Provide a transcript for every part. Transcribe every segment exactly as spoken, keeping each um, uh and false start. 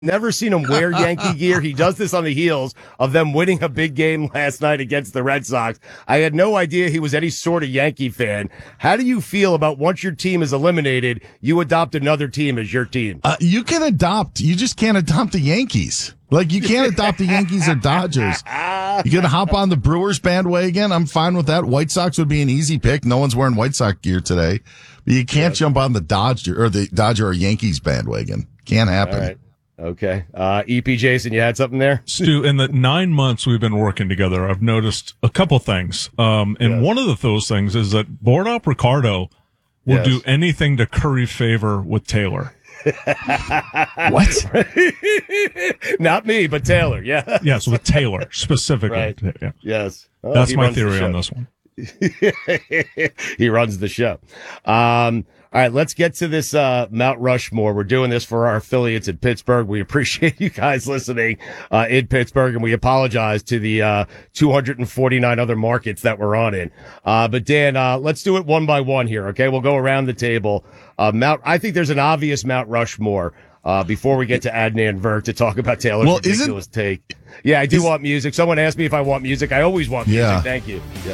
Never seen him wear Yankee gear. He does this on the heels of them winning a big game last night against the Red Sox. I had no idea he was any sort of Yankee fan. How do you feel about once your team is eliminated, you adopt another team as your team? Uh, you can adopt. You just can't adopt the Yankees. Like, you can't adopt the Yankees or Dodgers. You can hop on the Brewers bandwagon. I'm fine with that. White Sox would be an easy pick. No one's wearing White Sox gear today. But you can't yeah. jump on the Dodger or the Dodger or Yankees bandwagon. Can't happen. All right. Okay. Uh, E P Jason, you had something there? Stu, in the nine months we've been working together, I've noticed a couple things. Um, and yes. one of the, those things is that Boardop Ricardo will yes. do anything to curry favor with Taylor. What? Not me, but Taylor. Yeah. Yes, with Taylor specifically. Right. Yeah. Yes. Oh, That's my theory on this one. He runs the show. Um, all right, let's get to this uh, Mount Rushmore. We're doing this for our affiliates in Pittsburgh. We appreciate you guys listening uh, in Pittsburgh, and we apologize to the uh, two hundred forty-nine other markets that we're on in. Uh, but Dan, uh, let's do it one by one here, okay? We'll go around the table. Uh, Mount, I think there's an obvious Mount Rushmore. Uh, before we get to Adnan Virk to talk about Taylor's well, ridiculous take. Yeah, I do is, want music. Someone asked me if I want music. I always want music. Yeah. Thank you. Yeah.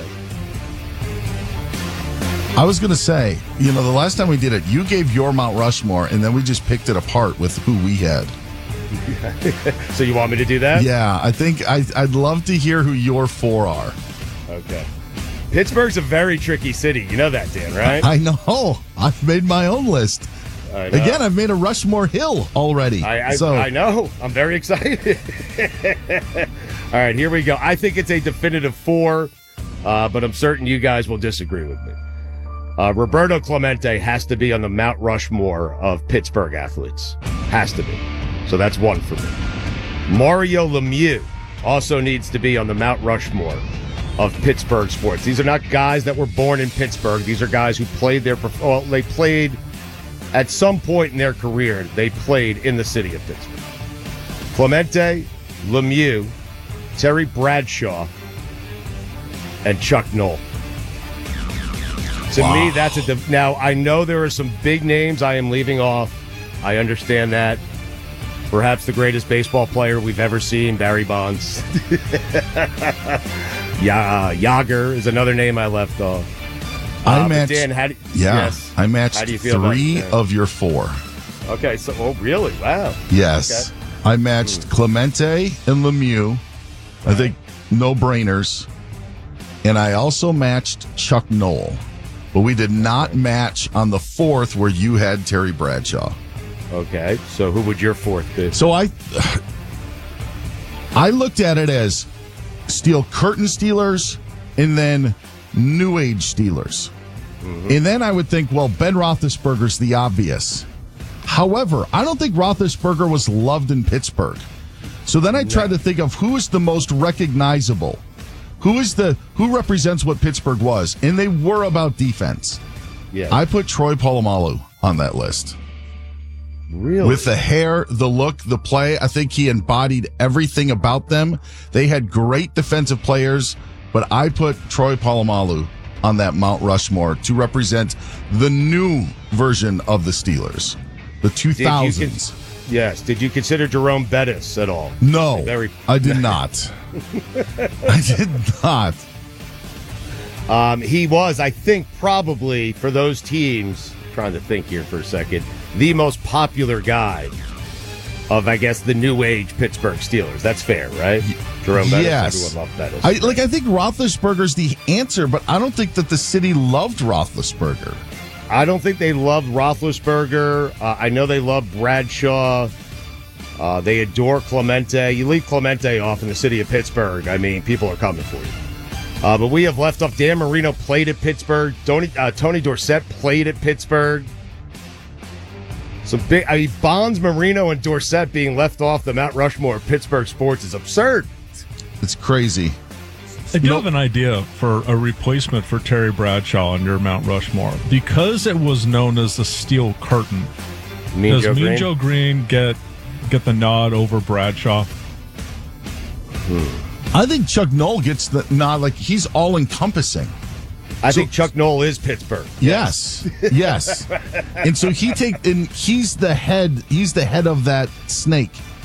I was going to say, you know, the last time we did it, you gave your Mount Rushmore, and then we just picked it apart with who we had. So you want me to do that? Yeah, I think I, I'd love to hear who your four are. Okay. Pittsburgh's a very tricky city. You know that, Dan, right? I know. I've made my own list. I know. Again, I've made a Rushmore Hill already. I, I, so. I know. I'm very excited. All right, here we go. I think it's a definitive four, uh, but I'm certain you guys will disagree with me. Uh, Roberto Clemente has to be on the Mount Rushmore of Pittsburgh athletes. Has to be. So that's one for me. Mario Lemieux also needs to be on the Mount Rushmore of Pittsburgh sports. These are not guys that were born in Pittsburgh. These are guys who played their, well, they played at some point in their career. They played in the city of Pittsburgh. Clemente, Lemieux, Terry Bradshaw, and Chuck Noll. To wow. me, that's a div- now. I know there are some big names I am leaving off. I understand that. Perhaps the greatest baseball player we've ever seen, Barry Bonds. yeah, Yager is another name I left off. I uh, matched. Dan, how do, yeah, yes. I matched how do you feel three about of your four. Okay, so oh really? Wow. Yes, okay. I matched hmm. Clemente and Lemieux. Right. I think no brainers, and I also matched Chuck Noll. But we did not match on the fourth where you had Terry Bradshaw. Okay, so who would your fourth be? So I I looked at it as Steel Curtain Steelers and then New Age Steelers. Mm-hmm. And then I would think, well, Ben Roethlisberger's the obvious. However, I don't think Roethlisberger was loved in Pittsburgh. So then I no. tried to think of who is the most recognizable. Who is the who represents what Pittsburgh was? And they were about defense. Yeah. I put Troy Polamalu on that list. Really? With the hair, the look, the play, I think he embodied everything about them. They had great defensive players, but I put Troy Polamalu on that Mount Rushmore to represent the new version of the Steelers, the two thousands. Did you, yes. Did you consider Jerome Bettis at all? No, Very- I did not. I did not. Um, he was, I think, probably for those teams, trying to think here for a second, the most popular guy of, I guess, the new age Pittsburgh Steelers. That's fair, right? Jerome Bettis. Yes. Everyone loved Bettis. I, like, I think Roethlisberger's the answer, but I don't think that the city loved Roethlisberger. I don't think they loved Roethlisberger. Uh, I know they loved Bradshaw. Uh, they adore Clemente. You leave Clemente off in the city of Pittsburgh, I mean, people are coming for you. Uh, but we have left off. Dan Marino played at Pittsburgh. Tony, uh, Tony Dorsett played at Pittsburgh. Some big, I mean, Bonds, Marino, and Dorsett being left off the Mount Rushmore of Pittsburgh sports is absurd. It's crazy. I do have an idea for a replacement for Terry Bradshaw on your Mount Rushmore. Because it was known as the Steel Curtain, mean does Joe Mean Green? Joe Green get get the nod over Bradshaw? I think Chuck Noll gets the nod. Like, he's all-encompassing. I so, think Chuck Noll is Pittsburgh. Yes, yes. And so he take and he's the head. He's the head of that snake.